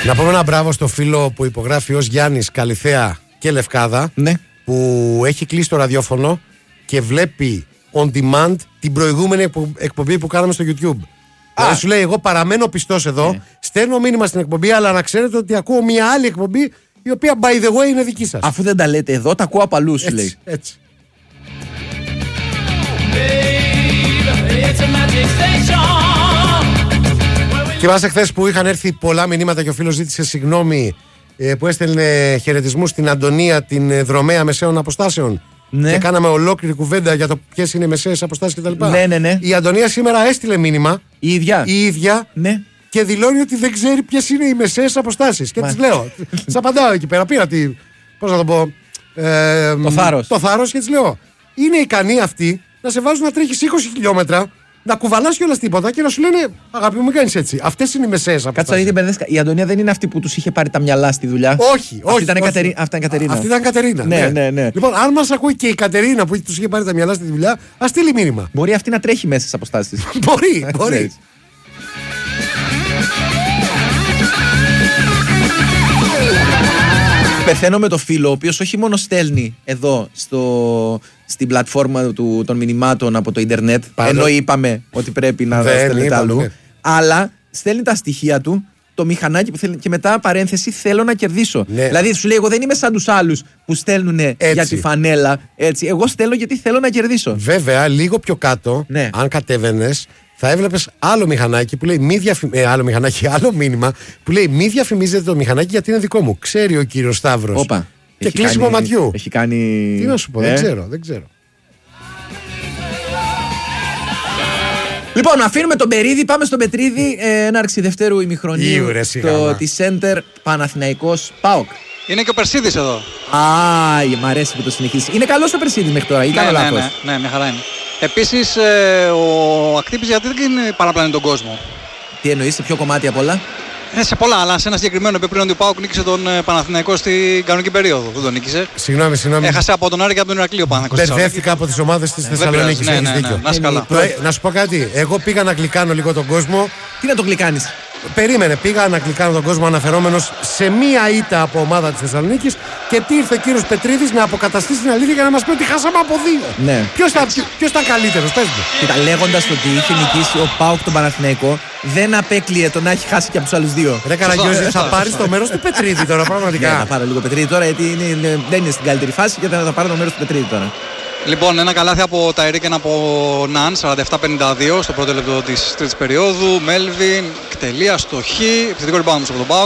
Να πούμε ένα μπράβο στο φίλο που υπογράφει ως Γιάννης Καλυθέα και Λευκάδα, Ναι. που έχει κλείσει το ραδιόφωνο και βλέπει on demand την προηγούμενη εκπομπή που κάναμε στο YouTube. Δηλαδή σου λέει: εγώ παραμένω πιστός εδώ, στέλνω μήνυμα στην εκπομπή, αλλά να ξέρετε ότι ακούω μια άλλη εκπομπή η οποία by the way είναι δική σας. Αφού δεν τα λέτε εδώ, τα ακούω από αλλού, σου λέει. Έτσι. Θυμάσαι χθες που είχαν έρθει πολλά μηνύματα και ο φίλος ζήτησε συγγνώμη που έστελνε χαιρετισμούς στην Αντωνία, την δρομέα μεσαίων αποστάσεων. Ναι. Και κάναμε ολόκληρη κουβέντα για το ποιες είναι οι μεσαίες αποστάσεις κτλ. Ναι. Η Αντωνία σήμερα έστειλε μήνυμα. Η ίδια. Η ίδια. Ναι. Και δηλώνει ότι δεν ξέρει ποιες είναι οι μεσαίες αποστάσεις. Και της λέω. Της απαντάω εκεί πέρα. Πήρα πώς να το πω. Το θάρρος και της λέω. Είναι ικανοί αυτοί να σε βάζουν να τρέχεις 20 χιλιόμετρα, να κουβαλάς κιόλας τίποτα και να σου λένε αγάπη μου, μην κάνεις έτσι. Αυτές είναι οι μεσαίες αποστάσεις. Κάτσε, η Αντωνία δεν είναι αυτή που τους είχε πάρει τα μυαλά στη δουλειά. Όχι. Αυτή ήταν Κατερίνα. Αυτή ήταν Κατερίνα. Ναι. Λοιπόν, αν μας ακούει και η Κατερίνα που τους είχε πάρει τα μυαλά στη δουλειά, ας στείλει μήνυμα. Μπορεί αυτή να τρέχει μέσα στις αποστάσεις. Μπορεί. Πεθαίνω με το φίλο, ο οποίος όχι μόνο στέλνει εδώ στην πλατφόρμα των μηνυμάτων από το ίντερνετ, ενώ είπαμε ότι πρέπει να στέλνετε αλλού, ναι. αλλά στέλνει τα στοιχεία του, το μηχανάκι που θέλει και μετά παρένθεση θέλω να κερδίσω. Ναι. Δηλαδή σου λέει εγώ δεν είμαι σαν τους άλλους που στέλνουν για τη φανέλα, έτσι. Εγώ στέλνω γιατί θέλω να κερδίσω. Βέβαια, λίγο πιο κάτω, ναι. Αν κατέβαινες, θα έβλεπες άλλο μηχανάκι που λέει άλλο μήνυμα που λέει μη διαφημίζετε το μηχανάκι γιατί είναι δικό μου. Ξέρει ο κύριος Σταύρος. Όπα. Και κλείσιμο ματιού. Έχει κάνει. Τι να σου πω, δεν ξέρω. Λοιπόν, αφήνουμε τον Περίδη, πάμε στον Πετρίδη. Έναρξη δευτέρου ημιχρονίου τη Center Παναθηναϊκός ΠΑΟΚ. Είναι και ο Περσίδης εδώ. Μ' αρέσει που το συνεχίζει. Είναι καλός ο Περσίδης μέχρι τώρα, ή κάνω λάθος? Ναι, μια χαρά είναι. Επίσης, ο Ακτύπης γιατί δεν παραπλανεί τον κόσμο. Τι εννοείς, σε ποιο κομμάτι απ' όλα? Σε πολλά, αλλά σε ένα συγκεκριμένο επίπεδο ότι ο ΠΑΟΚ νίκησε τον Παναθηναϊκό στην κανονική περίοδο. Δεν τον νίκησε. Συγγνώμη. Έχασε από τον Άρη και από τον Ηρακλή ο Παναθηναϊκός. Μπερδεύτηκα από τις ομάδες της Θεσσαλονίκης. Ναι. Να είσαι καλά. Να σου πω κάτι. Εγώ πήγα να γλυκάνω λίγο τον κόσμο. Τι να τον γλυκάνεις? Περίμενε, πήγα να κλικάνω τον κόσμο αναφερόμενος σε μία ήττα από ομάδα της Θεσσαλονίκης και τι ήρθε ο κύριος Πετρίδης να αποκαταστήσει την αλήθεια για να μας πει ότι χάσαμε από 2. Ναι. Ποιος ήταν καλύτερος, πες μου. Κοίτα, λέγοντας ότι είχε νικήσει ο ΠΑΟΚ τον Παναθηναϊκό, δεν απέκλειε το να έχει χάσει και από τους άλλους δύο. Ρε Καραγκιόζη, θα πάρεις το μέρος του Πετρίδη τώρα, πραγματικά. Ναι, θα πάρω λίγο Πετρίδη τώρα, γιατί δεν είναι στην καλύτερη φάση και θα πάρω το μέρος του Πετρίδη τώρα. Λοιπόν, ένα καλάθι από Ταϊρή και ένα από Ναν, 47-52 στο πρώτο λεπτό της τρίτης περίοδου. Μέλβιν, εκτελεία, στοχή, επιθετικό rebound από τον ΠΑΟΚ.